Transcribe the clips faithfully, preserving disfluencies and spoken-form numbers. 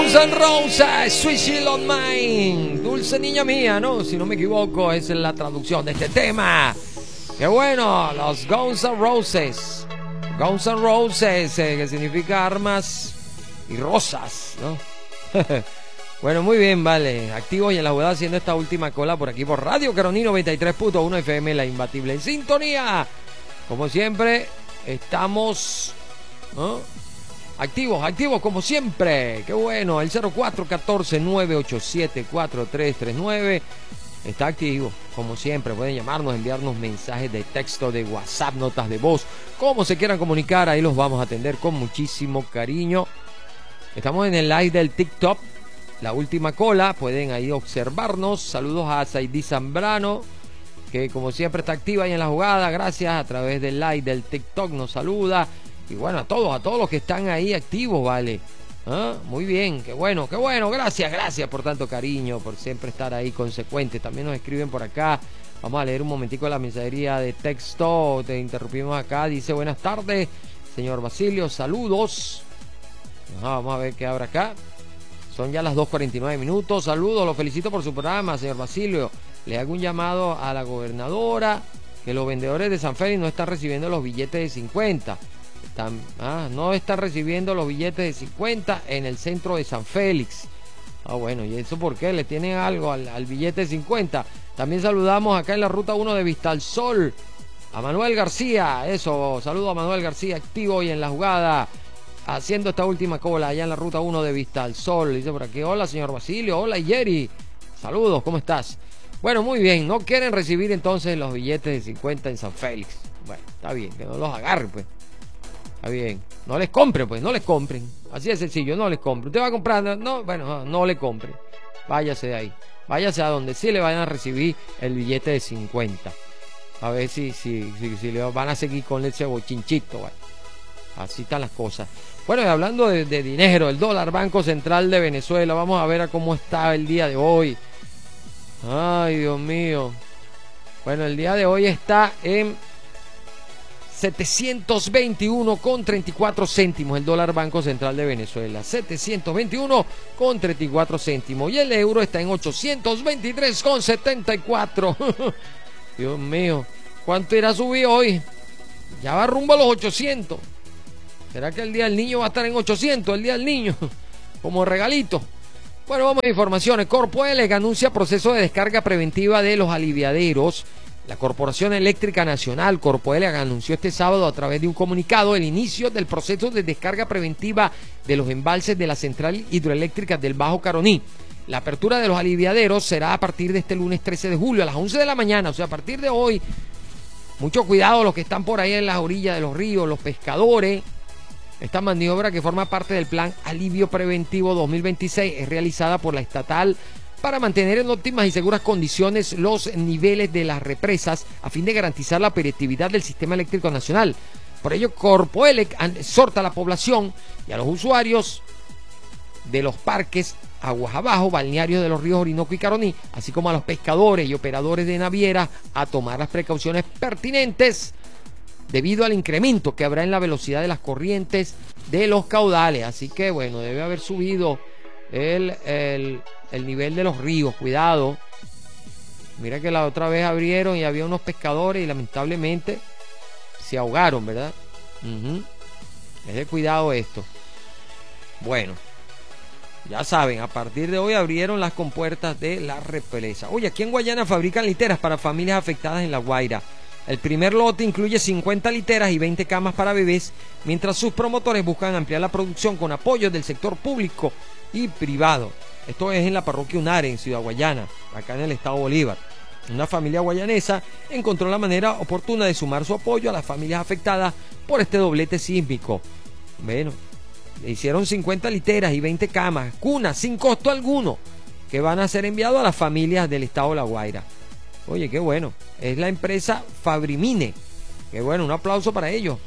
Guns N' Roses, Sweet Child O' Mine, Dulce Niña Mía, ¿no? Si no me equivoco, esa es la traducción de este tema. ¡Qué bueno! Los Guns N' Roses. Guns N' Roses, eh, que significa armas y rosas, ¿no? Bueno, muy bien, vale. Activos y en la jugada haciendo esta última cola por aquí por Radio Caroní noventa y tres punto uno F M, la imbatible en sintonía. Como siempre, estamos, ¿no? Activos, activos como siempre. Qué bueno. El cero cuatro uno cuatro nueve ocho siete cuatro tres tres nueve está activo. Como siempre, pueden llamarnos, enviarnos mensajes de texto, de WhatsApp, notas de voz, como se quieran comunicar. Ahí los vamos a atender con muchísimo cariño. Estamos en el live del TikTok, la última cola. Pueden ahí observarnos. Saludos a Saidí Zambrano, que como siempre está activa ahí en la jugada. Gracias. A través del live del TikTok nos saluda. Y bueno, a todos, a todos los que están ahí activos, vale. ¿Ah? Muy bien, qué bueno, qué bueno. Gracias, gracias por tanto cariño, por siempre estar ahí consecuente. También nos escriben por acá. Vamos a leer un momentico la mensajería de texto. Te interrumpimos acá. Dice: buenas tardes, señor Basilio, saludos. Ajá, vamos a ver qué habrá acá. Son ya las dos cuarenta y nueve minutos. Saludos, lo felicito por su programa, señor Basilio. Le hago un llamado a la gobernadora, que los vendedores de San Félix no están recibiendo los billetes de cincuenta. Están, ah, no están recibiendo los billetes de cincuenta en el centro de San Félix. Ah, bueno, ¿y eso por qué? ¿Le tienen algo al, al billete de cincuenta? También saludamos acá en la ruta uno de Vista al Sol a Manuel García. Eso, saludo a Manuel García, activo y en la jugada, haciendo esta última cola allá en la ruta uno de Vista al Sol. Dice por aquí: hola, señor Basilio. Hola, Yeri. Saludos, ¿cómo estás? Bueno, muy bien. No quieren recibir entonces los billetes de cincuenta en San Félix. Bueno, está bien, que no los agarren, pues. Está bien. No les compren, pues, no les compren. Así de sencillo, no les compren. Usted va a comprar, no, bueno, no, no le compren. Váyase de ahí. Váyase a donde sí le vayan a recibir el billete de cincuenta. A ver si, si, si, si le van a seguir con ese bochinchito, ¿vale? Así están las cosas. Bueno, y hablando de, de dinero, el dólar, Banco Central de Venezuela, vamos a ver a cómo está el día de hoy. Ay, Dios mío. Bueno, el día de hoy está en setecientos veintiuno con treinta y cuatro céntimos el dólar Banco Central de Venezuela. setecientos veintiuno con treinta y cuatro céntimos. Y el euro está en ochocientos veintitrés con setenta y cuatro. Dios mío, ¿cuánto irá a subir hoy? Ya va rumbo a los ochocientos. ¿Será que el día del niño va a estar en ochocientos? El día del niño, como regalito. Bueno, vamos a informaciones. Corpoelec anuncia proceso de descarga preventiva de los aliviaderos. La Corporación Eléctrica Nacional, Corpoelec, anunció este sábado a través de un comunicado el inicio del proceso de descarga preventiva de los embalses de la central hidroeléctrica del Bajo Caroní. La apertura de los aliviaderos será a partir de este lunes trece de julio a las once de la mañana, o sea, a partir de hoy. Mucho cuidado los que están por ahí en las orillas de los ríos, los pescadores. Esta maniobra, que forma parte del Plan Alivio Preventivo dos mil veintiséis, es realizada por la estatal para mantener en óptimas y seguras condiciones los niveles de las represas a fin de garantizar la operatividad del sistema eléctrico nacional. Por ello, Corpoelec exhorta a la población y a los usuarios de los parques aguas abajo, balnearios de los ríos Orinoco y Caroní, así como a los pescadores y operadores de navieras, a tomar las precauciones pertinentes debido al incremento que habrá en la velocidad de las corrientes de los caudales. Así que bueno, debe haber subido el, el, el nivel de los ríos. Cuidado. Mira que la otra vez abrieron y había unos pescadores y lamentablemente se ahogaron, ¿verdad? Uh-huh. Es de cuidado esto. Bueno, ya saben, a partir de hoy abrieron las compuertas de la represa. Oye, aquí en Guayana fabrican literas para familias afectadas en La Guaira. El primer lote incluye cincuenta literas y veinte camas para bebés, mientras sus promotores buscan ampliar la producción con apoyo del sector público y privado. Esto es en la parroquia Unare, en Ciudad Guayana, acá en el estado Bolívar. Una familia guayanesa encontró la manera oportuna de sumar su apoyo a las familias afectadas por este doblete sísmico. Bueno, le hicieron cincuenta literas y veinte camas, cunas sin costo alguno, que van a ser enviados a las familias del estado de La Guaira. Oye, qué bueno. Es la empresa Fabrimine. Qué bueno, un aplauso para ellos.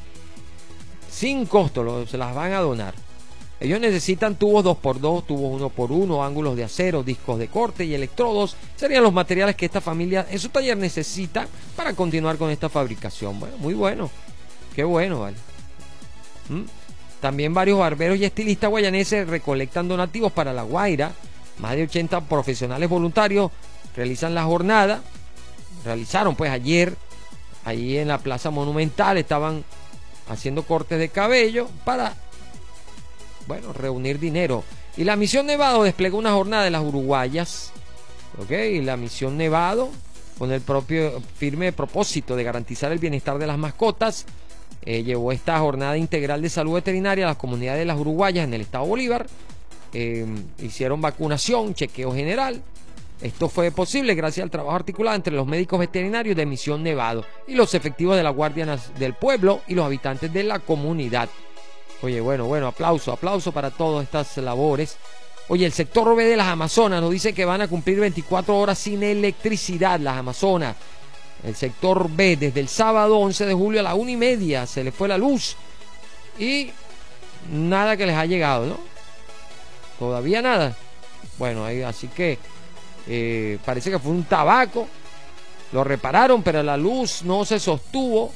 Sin costo lo, se las van a donar. Ellos necesitan tubos dos por dos, tubos uno por uno, ángulos de acero, discos de corte y electrodos. Serían los materiales que esta familia en su taller necesita para continuar con esta fabricación. Bueno, muy bueno. Qué bueno, vale. ¿Mm? También varios barberos y estilistas guayaneses recolectan donativos para La Guaira. Más de ochenta profesionales voluntarios realizan la jornada. Realizaron pues ayer, ahí en la Plaza Monumental, estaban haciendo cortes de cabello para, bueno, reunir dinero. Y la Misión Nevado desplegó una jornada de las uruguayas, ¿ok? Y la Misión Nevado, con el propio firme propósito de garantizar el bienestar de las mascotas, eh, llevó esta jornada integral de salud veterinaria a las comunidades de las uruguayas en el estado Bolívar. Eh, hicieron vacunación, chequeo general. Esto fue posible gracias al trabajo articulado entre los médicos veterinarios de Misión Nevado y los efectivos de la Guardia del Pueblo y los habitantes de la comunidad. Oye, bueno, bueno, aplauso, aplauso para todas estas labores. Oye, el sector B de las Amazonas nos dice que van a cumplir veinticuatro horas sin electricidad, las Amazonas. El sector B, desde el sábado once de julio a la una y media se les fue la luz y nada que les ha llegado, ¿no? Todavía nada. Bueno, ahí, así que eh, parece que fue un tabaco. Lo repararon, pero la luz no se sostuvo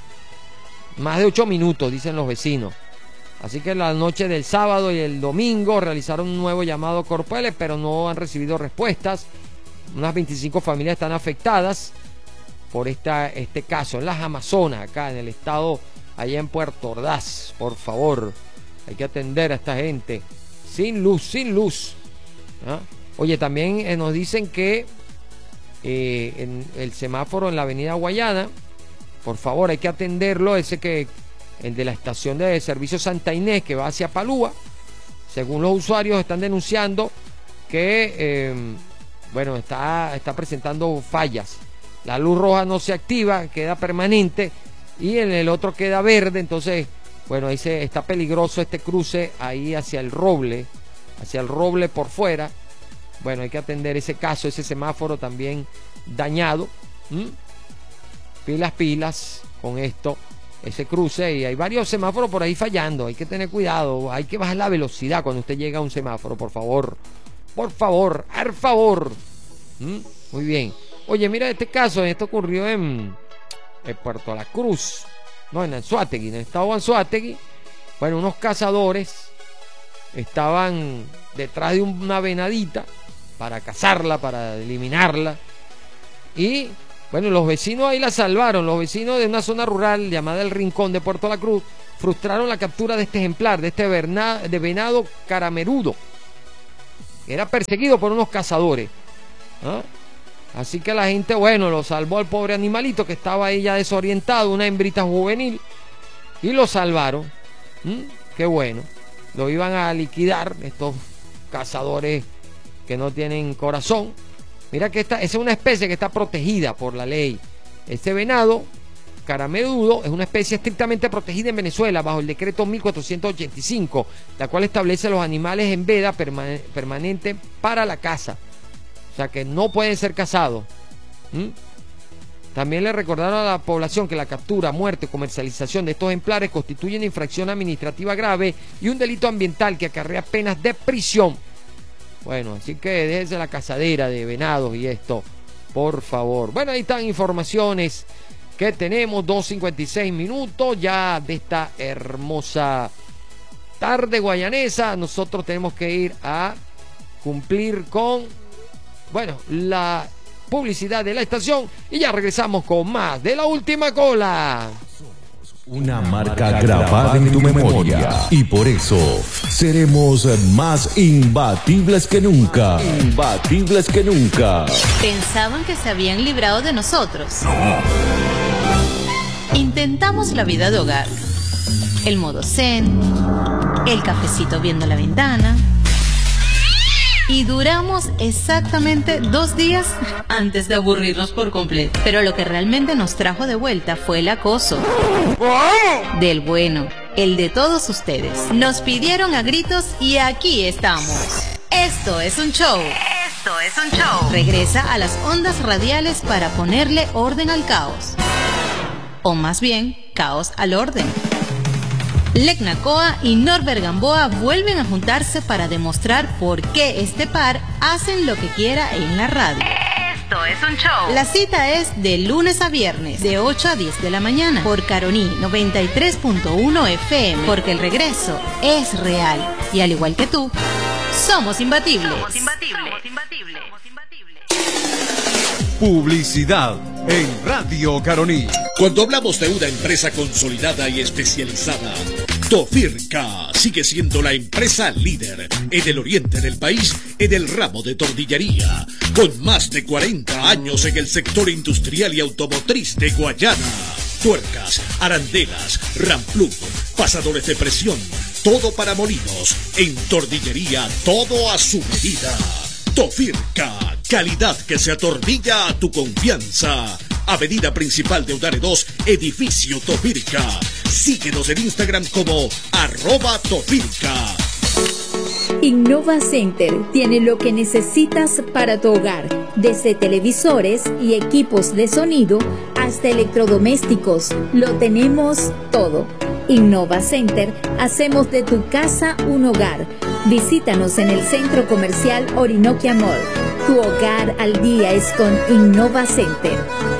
más de ocho minutos, dicen los vecinos. Así que la noche del sábado y el domingo realizaron un nuevo llamado a Corpoeles, pero no han recibido respuestas. Unas veinticinco familias están afectadas por esta, este caso en las Amazonas, acá en el estado, allá en Puerto Ordaz. Por favor, hay que atender a esta gente. Sin luz, sin luz. ¿Ah? Oye, también eh, nos dicen que eh, en el semáforo en la avenida Guayana, por favor, hay que atenderlo, ese que el de la estación de servicio Santa Inés que va hacia Palúa. Según los usuarios están denunciando que eh, bueno, está, está presentando fallas. La luz roja no se activa, queda permanente, y en el otro queda verde. Entonces, bueno, ahí se, está peligroso este cruce ahí hacia el Roble, hacia el Roble por fuera. Bueno, hay que atender ese caso, ese semáforo también dañado. ¿Mm? Pilas, pilas con esto, ese cruce, y hay varios semáforos por ahí fallando. Hay que tener cuidado, hay que bajar la velocidad cuando usted llega a un semáforo, por favor. Por favor, por favor. ¿Mm? Muy bien. Oye, mira este caso, esto ocurrió en, en Puerto La Cruz, no, en Anzoátegui, en el estado de Anzoátegui. Bueno, unos cazadores estaban detrás de una venadita para cazarla, para eliminarla, y bueno, los vecinos ahí la salvaron. Los vecinos de una zona rural llamada El Rincón de Puerto La Cruz frustraron la captura de este ejemplar, de este verna, de venado caramerudo, que era perseguido por unos cazadores. ¿Ah? Así que la gente, bueno, lo salvó al pobre animalito que estaba ahí ya desorientado, una hembrita juvenil, y lo salvaron. ¿Mm? Qué bueno. Lo iban a liquidar estos cazadores que no tienen corazón. Mira que esta, esa es una especie que está protegida por la ley. Este venado caramerudo es una especie estrictamente protegida en Venezuela bajo el decreto mil cuatrocientos ochenta y cinco, la cual establece los animales en veda perman permanente para la caza. O sea que no pueden ser cazados. ¿Mm? También le recordaron a la población que la captura, muerte, comercialización de estos ejemplares constituye una infracción administrativa grave y un delito ambiental que acarrea penas de prisión. Bueno, así que déjense la cazadera de venados y esto, por favor. Bueno, ahí están informaciones que tenemos, dos cincuenta y seis minutos ya de esta hermosa tarde guayanesa. Nosotros tenemos que ir a cumplir con, bueno, la publicidad de la estación y ya regresamos con más de La Última Cola. Una marca grabada en tu memoria y por eso seremos más imbatibles que nunca. Imbatibles que nunca. Pensaban que se habían librado de nosotros. Intentamos la vida de hogar. El modo zen, el cafecito viendo la ventana. Y duramos exactamente dos días antes de aburrirnos por completo. Pero lo que realmente nos trajo de vuelta fue el acoso. Del bueno, el de todos ustedes. Nos pidieron a gritos y aquí estamos. Esto es un show. Esto es un show. Regresa a las ondas radiales para ponerle orden al caos. O más bien, caos al orden. Lecna Coa y Norbert Gamboa vuelven a juntarse para demostrar por qué este par hacen lo que quiera en la radio. Esto es un show. La cita es de lunes a viernes, de ocho a diez de la mañana, por Caroní noventa y tres punto uno F M, porque el regreso es real. Y al igual que tú, somos imbatibles. Somos imbatibles. Somos imbatibles. Somos imbatibles. Publicidad en Radio Caroní. Cuando hablamos de una empresa consolidada y especializada, Tofirca sigue siendo la empresa líder en el oriente del país en el ramo de tortillería, con más de cuarenta años en el sector industrial y automotriz de Guayana. Tuercas, arandelas, ramplug, pasadores de presión, todo para molinos. En tortillería, todo a su medida. Tofirca, calidad que se atornilla a tu confianza. Avenida Principal de Udare dos, Edificio Tofirca. Síguenos en Instagram como arroba Tofirca. Innova Center tiene lo que necesitas para tu hogar, desde televisores y equipos de sonido hasta electrodomésticos. Lo tenemos todo. Innova Center, hacemos de tu casa un hogar. Visítanos en el Centro Comercial Orinoquia Mall. Tu hogar al día es con Innova Center.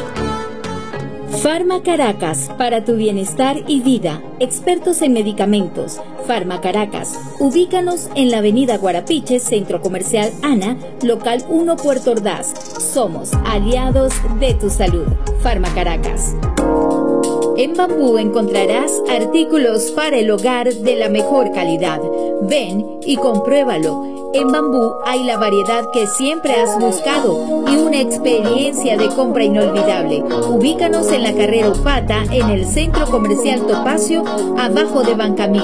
Farma Caracas, para tu bienestar y vida. Expertos en medicamentos. Farma Caracas. Ubícanos en la avenida Guarapiche, Centro Comercial Ana, local uno, Puerto Ordaz. Somos aliados de tu salud. Farma Caracas. En Bambú encontrarás artículos para el hogar de la mejor calidad. Ven y compruébalo. En Bambú hay la variedad que siempre has buscado y una experiencia de compra inolvidable. Ubícanos en la carrera Upata, en el Centro Comercial Topacio, abajo de Bancamil.